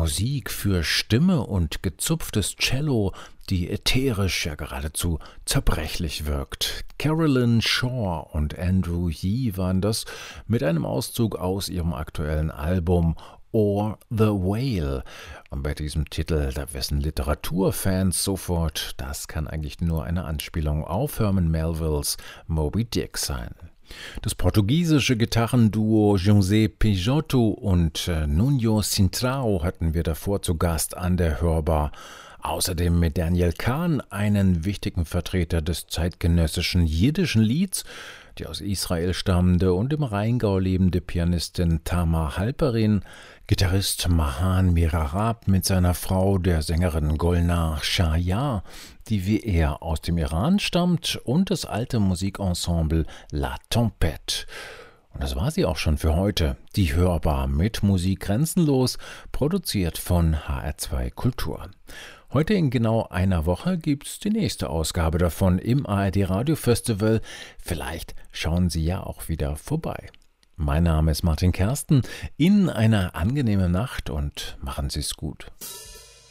Musik für Stimme und gezupftes Cello, die ätherisch, ja geradezu zerbrechlich wirkt. Carolyn Shaw und Andrew Yee waren das mit einem Auszug aus ihrem aktuellen Album Or the Whale. Und bei diesem Titel, da wissen Literaturfans sofort, das kann eigentlich nur eine Anspielung auf Herman Melvilles Moby Dick sein. Das portugiesische Gitarrenduo José Peixoto und Nuno Sintrão hatten wir davor zu Gast an der Hörbar. Außerdem mit Daniel Kahn, einen wichtigen Vertreter des zeitgenössischen jiddischen Lieds, die aus Israel stammende und im Rheingau lebende Pianistin Tamar Halperin, Gitarrist Mahan Mirarab mit seiner Frau, der Sängerin Golnar Shayar, die wie er aus dem Iran stammt, und das alte Musikensemble La Tempête. Und das war sie auch schon für heute. Die Hörbar mit Musik grenzenlos, produziert von HR2 Kultur. Heute in genau einer Woche gibt's die nächste Ausgabe davon im ARD Radio Festival. Vielleicht schauen Sie ja auch wieder vorbei. Mein Name ist Martin Kersten. Ihnen eine angenehme Nacht und machen Sie's gut.